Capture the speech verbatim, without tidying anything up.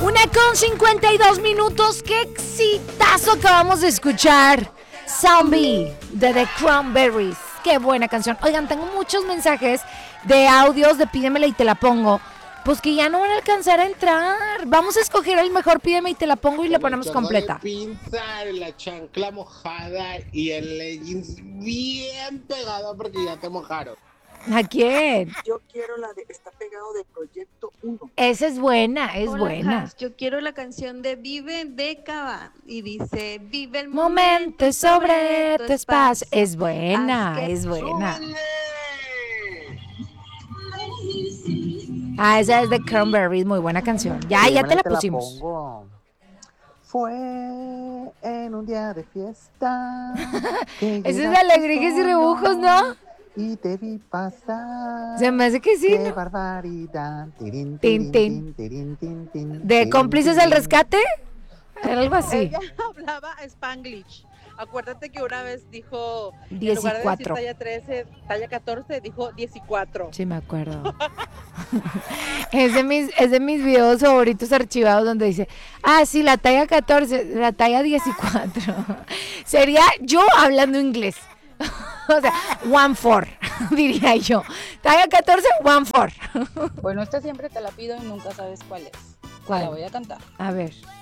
Una con cincuenta y dos minutos. ¡Qué exitazo acabamos de escuchar! Zombie de The Cranberries. ¡Qué buena canción! Oigan, tengo muchos mensajes de audios de Pídemela y te la pongo. Pues que ya no van a alcanzar a entrar. Vamos a escoger el mejor Pídeme y te la pongo y la ponemos completa. De pinza, la chancla mojada y el leggings bien pegado porque ya te mojaron. ¿A quién? Yo quiero la de Está Pegado de Proyecto uno. Esa es buena, es Hola, buena. Cas, yo quiero la canción de Vive de Cava y dice Vive el Momento momento sobre tu espacio. Es Haz buena, que es buena. ¡Súbele! Ah, esa es de Cranberries, muy buena canción. Ya, ya te la pusimos. pongo. Fue en un día de fiesta. que Ese es de llegaste Alegrías y solo Rebujos, ¿no? Y te vi pasar. Se me hace que sí, Qué ¿no? barbaridad. Tirin, Tin, tirin, tin. tin, tirin, tin, tin, ¿De tirin, Cómplices tin. al Rescate? Era algo así. Ella hablaba Spanglish. Acuérdate que una vez dijo, en lugar de decir diecicuatro. talla trece, talla catorce, dijo diecicuatro. Sí, me acuerdo. Es de mis, es de mis videos favoritos archivados donde dice, ah, sí, la talla catorce, la talla diecicuatro. Sería yo hablando inglés. O sea, one four, diría yo. Talla catorce, one four. Bueno, esta siempre te la pido y nunca sabes cuál es. ¿Cuál? Te la voy a cantar. A ver.